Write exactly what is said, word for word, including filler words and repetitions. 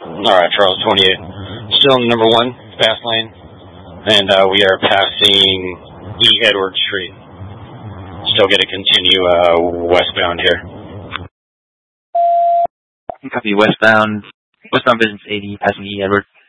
All right, Charles twenty-eight. Still in number one, fast lane, and uh, we are passing E. Edward Street. Still going to continue uh, westbound here. Copy westbound. Westbound business eighty, passing E. Edward.